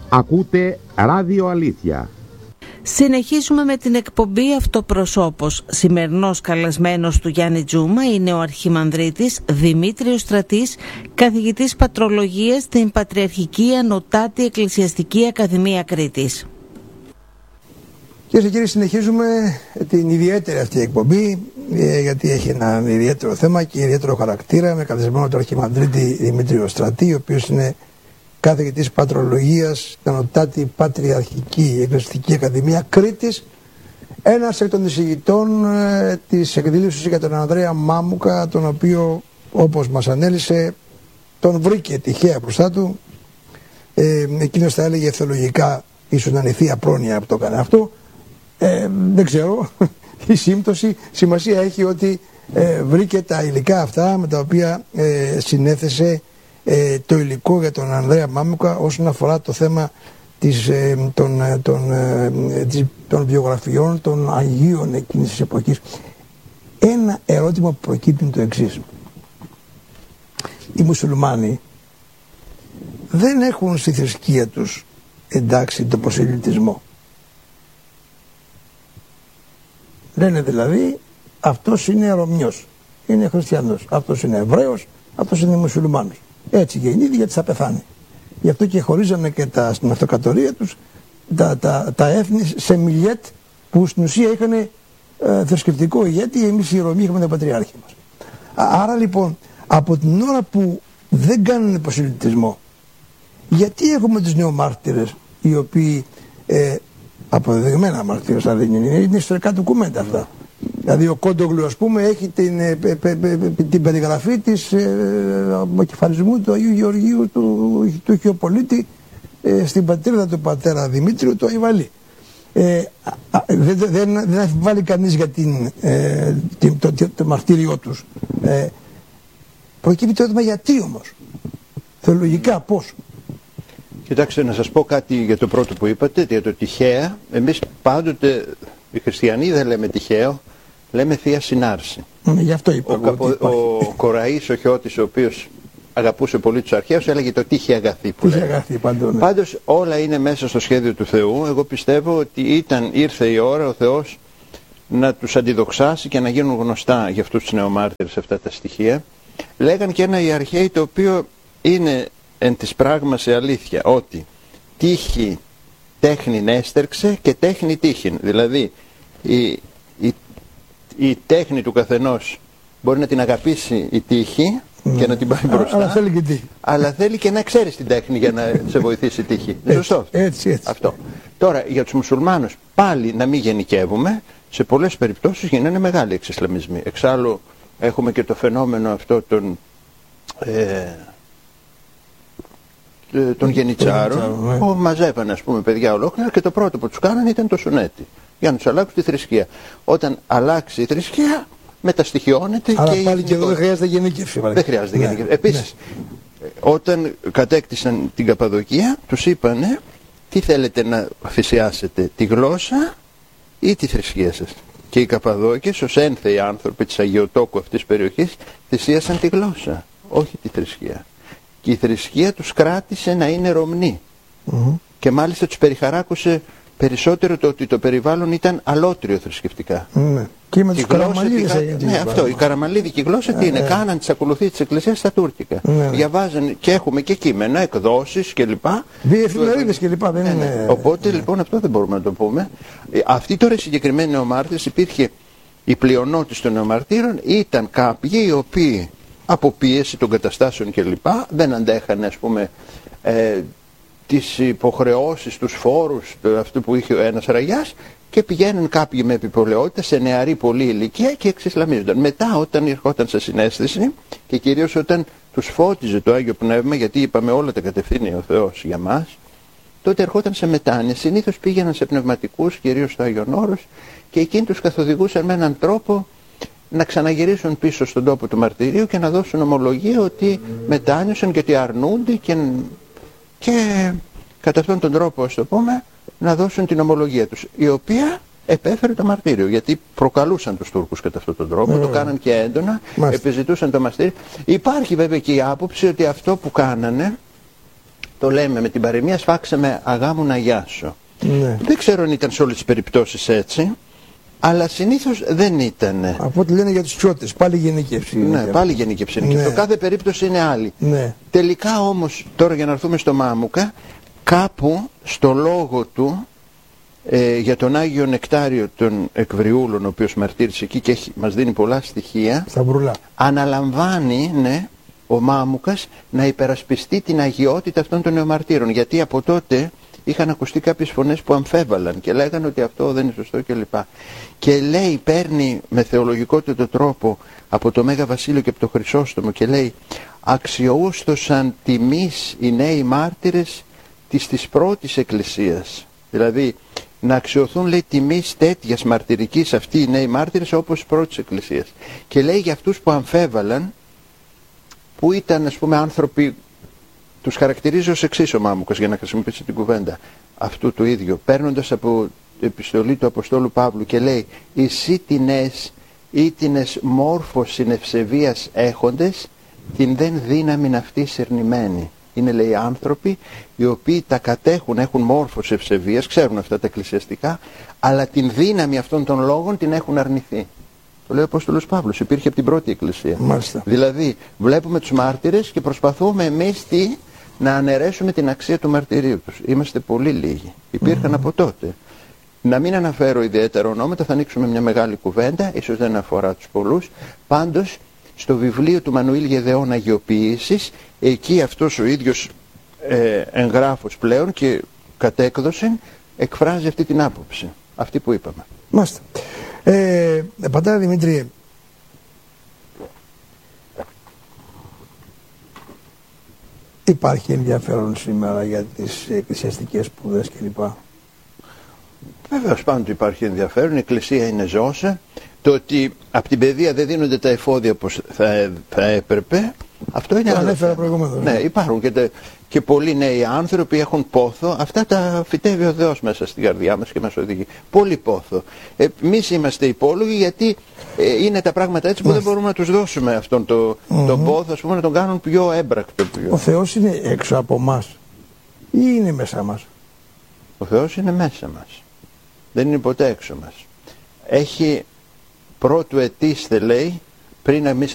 Ακούτε Ράδιο Αλήθεια. Συνεχίζουμε με την εκπομπή Αυτοπροσώπος. Σημερινός καλεσμένος του Γιάννη Τζούμα είναι ο Αρχιμανδρίτης Δημήτριος Στρατής, καθηγητής πατρολογίας στην Πατριαρχική Ανωτάτη Εκκλησιαστική Ακαδημία Κρήτης. Κυρίες και κύριοι, συνεχίζουμε την ιδιαίτερη αυτή εκπομπή, γιατί έχει ένα ιδιαίτερο θέμα και ιδιαίτερο χαρακτήρα, με καλεσμένο τον Αρχιμανδρίτη Δημήτριο Στρατή, ο οποίος είναι καθηγητής πατρολογίας στην Ανωτάτη Πατριαρχική Εκκλησιαστική Ακαδημία Κρήτης, ένας εκ των εισηγητών της εκδήλωσης για τον Ανδρέα Μάμουκα, τον οποίο, όπως μας ανέλησε, τον βρήκε τυχαία μπροστά του. Εκείνος θα έλεγε ευθεολογικά ίσως να είναι θεία πρόνοια που το έκανε αυτό. Δεν ξέρω, η σύμπτωση σημασία έχει ότι βρήκε τα υλικά αυτά με τα οποία συνέθεσε το υλικό για τον Ανδρέα Μάμουκα όσον αφορά το θέμα των βιογραφιών των Αγίων εκείνης της εποχής. Ένα ερώτημα που προκύπτει είναι το εξής. Οι μουσουλμάνοι δεν έχουν στη θρησκεία τους εντάξει τον προσελητισμό. Λένε δηλαδή αυτός είναι Ρωμιός, είναι Χριστιανός, αυτός είναι Εβραίος, αυτός είναι Μουσουλμάνος. Έτσι γεννήθηκε γιατί θα πεθάνει. Γι' αυτό και χωρίζανε και στην αυτοκρατορία τους τα έθνη σε μιλιέτ που στην ουσία είχαν θρησκευτικό ηγέτη. Εμείς οι Ρωμοί είχαμε τον Πατριάρχη μας. Άρα λοιπόν από την ώρα που δεν κάνουν προσελητισμό, γιατί έχουμε τους νεομάρτυρες οι οποίοι αποδεδειγμένα μάρτυρες, αλλά είναι ιστορικά ντοκουμέντα αυτά. Δηλαδή ο Κόντογλου, ας πούμε, έχει την περιγραφή της αποκεφαλισμού του Αγίου Γεωργίου του Χιοπολίτη στην πατρίδα του πατέρα Δημήτριου, του Αϊβαλή. Δεν αμφιβάλλει κανείς για το μαρτύριό τους. Προκύπτει το ερώτημα γιατί όμως, θεολογικά πώς. Κοιτάξτε, να σας πω κάτι για το πρώτο που είπατε, για το τυχαία. Εμείς πάντοτε οι χριστιανοί δεν λέμε τυχαίο, λέμε θεία συνάρση. Γι' αυτό είπα. Ο Κοραής, ο Χιώτης, ο οποίος αγαπούσε πολύ τους αρχαίους, έλεγε το τύχη αγαθή που λέει. Πάντως όλα είναι μέσα στο σχέδιο του Θεού. Εγώ πιστεύω ότι ήρθε η ώρα ο Θεός να τους αντιδοξάσει και να γίνουν γνωστά για αυτούς τους νεομάρτυρες αυτά τα στοιχεία. Λέγαν και ένα οι αρχαίοι το οποίο είναι εν της πράγμαση αλήθεια, ότι τύχη τέχνην έστερξε και τέχνη τύχην. Δηλαδή η τέχνη του καθενός μπορεί να την αγαπήσει η τύχη και να την πάει μπροστά, αλλά θέλει και να ξέρεις την τέχνη για να σε βοηθήσει η τύχη. Σωστό. Έτσι. Αυτό. Τώρα για τους μουσουλμάνους πάλι να μην γενικεύουμε, σε πολλές περιπτώσεις γίνανε μεγάλοι εξισλαμισμοί. Εξάλλου έχουμε και το φαινόμενο αυτό των γενιτσάρων, που μαζεύανε, ας πούμε, παιδιά ολόκληρα και το πρώτο που τους κάνανε ήταν το σουνέτι για να τους αλλάξουν τη θρησκεία. Όταν αλλάξει η θρησκεία μεταστοιχιώνεται. Αλλά και πάλι και εδώ δεν χρειάζεται γενίκευση. Δεν χρειάζεται γενίκευση. Επίσης, όταν κατέκτησαν την Καπαδοκία, τους είπανε τι θέλετε να θυσιάσετε, τη γλώσσα ή τη θρησκεία σας. Και οι Καπαδόκες ως ένθεοι άνθρωποι της Αγιοτόκου αυτής της περιοχής θυσίασαν τη γλώσσα, όχι τη θρησκεία. Και η θρησκεία τους κράτησε να είναι Ρωμνοί. Και μάλιστα τους περιχαράκωσε περισσότερο το ότι το περιβάλλον ήταν αλότριο θρησκευτικά. Και με τους Καραμαλίδες έγινε. Αυτό, η καραμαλίδικη γλώσσα τι είναι, κάναν τις ακολουθίες της Εκκλησίας στα τουρκικά. Διαβάζαν και έχουμε και κείμενα, εκδόσεις κλπ. Εφημερίδες κλπ. Οπότε λοιπόν αυτό δεν μπορούμε να το πούμε. Αυτοί τώρα οι συγκεκριμένοι νεομάρτυρες, υπήρχε η πλειονότητα των νεομαρτύρων, ήταν κάποιοι οι οποίοι από πίεση των καταστάσεων κλπ. Δεν αντέχανε, ας πούμε, τις υποχρεώσεις, τους φόρους, αυτού που είχε ένας ραγιάς, και πηγαίνουν κάποιοι με επιπολαιότητα σε νεαρή πολύ ηλικία και εξισλαμίζονταν. Μετά όταν ερχόταν σε συναίσθηση και κυρίως όταν τους φώτιζε το Άγιο Πνεύμα, γιατί είπαμε όλα τα κατευθύνει ο Θεός για μας, τότε ερχόταν σε μετάνοια. Συνήθως πήγαιναν σε πνευματικούς, κυρίως στο Άγιον Όρος, και εκείνοι τους καθοδηγούσαν με έναν τρόπο να ξαναγυρίσουν πίσω στον τόπο του μαρτυρίου και να δώσουν ομολογία ότι μετάνιωσαν και ότι αρνούνται και κατά αυτόν τον τρόπο, ας το πούμε, να δώσουν την ομολογία τους, η οποία επέφερε το μαρτύριο, γιατί προκαλούσαν τους Τούρκους κατά αυτόν τον τρόπο, το κάναν και έντονα, επιζητούσαν το μαρτύριο. Υπάρχει βέβαια και η άποψη ότι αυτό που κάνανε το λέμε με την παροιμία, σφάξε με αγάμου να γιάσω. Ναι. Δεν ξέρω αν ήταν σε όλες τις περιπτώσεις έτσι, αλλά συνήθως δεν ήταν. Από ό,τι λένε για τους τσιώτες, πάλι γενικεύση. Ναι, πάλι γενικεύση. Ναι. Και το κάθε περίπτωση είναι άλλη. Ναι. Τελικά όμως, τώρα για να έρθουμε στο Μάμουκα, κάπου στο λόγο του για τον Άγιο Νεκτάριο των Εκβριούλων, ο οποίος μαρτύρησε εκεί και μας δίνει πολλά στοιχεία, Στα Μπρουλά. αναλαμβάνει, ναι, ο Μάμουκας να υπερασπιστεί την αγιότητα αυτών των νεομαρτύρων, γιατί από τότε είχαν ακουστεί κάποιες φωνές που αμφέβαλαν και λέγανε ότι αυτό δεν είναι σωστό κλπ. Και λέει, παίρνει με θεολογικότερο τρόπο από το Μέγα Βασίλειο και από το Χρυσόστομο και λέει, αξιοούστοσαν τιμής οι νέοι μάρτυρες της πρώτης εκκλησίας. Δηλαδή να αξιωθούν, λέει, τιμής τέτοιας μαρτυρικής αυτοί οι νέοι μάρτυρες όπως της πρώτης εκκλησίας. Και λέει για αυτούς που αμφέβαλαν, που ήταν ας πούμε άνθρωποι, τους χαρακτηρίζει ως εξής ο Μάμουκας για να χρησιμοποιήσει την κουβέντα αυτού του ίδιου, παίρνοντας από επιστολή του Αποστόλου Παύλου και λέει «Οι σίτινες ήτινες μόρφος συνευσεβίας έχοντες, την δεν δύναμην αυτή σερνημένη». Είναι, λέει, άνθρωποι οι οποίοι τα κατέχουν, έχουν μόρφος ευσεβίας, ξέρουν αυτά τα εκκλησιαστικά, αλλά την δύναμη αυτών των λόγων την έχουν αρνηθεί. Το λέει ο Απόστολος Παύλος, υπήρχε από την πρώτη εκκλησία. Μάλιστα. Δηλαδή βλέπουμε τους μάρτυρες και προσπαθούμε εμείς να αναιρέσουμε την αξία του μαρτυρίου τους. Είμαστε πολύ λίγοι. Υπήρχαν από τότε. Να μην αναφέρω ιδιαίτερα ονόματα, θα ανοίξουμε μια μεγάλη κουβέντα, ίσως δεν αφορά τους πολλούς. Πάντως, στο βιβλίο του Μανουήλ Γεδεών Αγιοποίησης, εκεί αυτός ο ίδιος εγγράφος πλέον και κατέκδοση εκφράζει αυτή την άποψη, αυτή που είπαμε. Μάλιστα. Πατέρα Δημήτρη, υπάρχει ενδιαφέρον σήμερα για τις εκκλησιαστικές σπουδές κλπ? Βεβαίως πάντοτε υπάρχει ενδιαφέρον, η Εκκλησία είναι ζώσα. Το ότι από την παιδεία δεν δίνονται τα εφόδια όπως θα έπρεπε, αυτό είναι άλλο. Ανέφερα προηγουμένως. Ναι, υπάρχουν και πολλοί νέοι άνθρωποι έχουν πόθο, αυτά τα φυτεύει ο Θεός μέσα στην καρδιά μας και μας οδηγεί. Πολύ πόθο. Εμείς είμαστε υπόλογοι γιατί είναι τα πράγματα έτσι που δεν μπορούμε να τους δώσουμε αυτόν τον πόθο, ας πούμε, να τον κάνουν πιο έμπρακτο. Ο Θεός είναι έξω από μας ή είναι μέσα μας? Ο Θεός είναι μέσα μας. Δεν είναι ποτέ έξω μας. Έχει πρώτου ετήστε, λέει, πριν εμείς